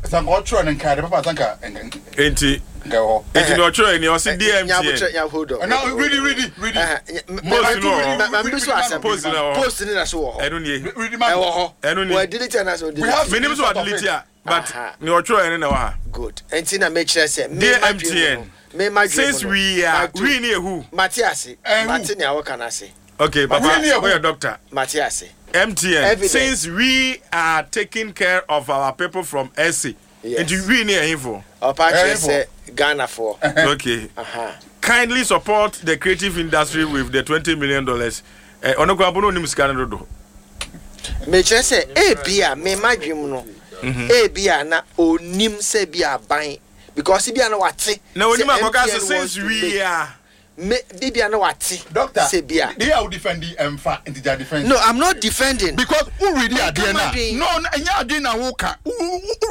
Some culture and kind of Papa Enti. Go. Enti no try ni o si DMTN. Yeah, hold on. Now ready. Post ni na so. Enu ni. Ready man. Enu ni. We delete na so delete. We have Minimum so delete ya, but ni o try ni na wa. Good. Enti na make sure say DMTN. Since we are we ni who? Matthias. Martin ya work na say. Okay, Papa, we are doctor. Matthias. MTN. Since we are taking care of our people from SC. And you we need info. Apache say Ghana for. Okay. Kindly support the creative industry with the $20 million. Onoko abono nim sika no do. Me che say e bia me madwem no. E bia na onim se bia ban because bia na wate. Na onim akoka since we are me bibia na wate. Doctor, say bia. They are defending into their defense. No, I'm not defending because who really are there now. No, anya dey na wo ka.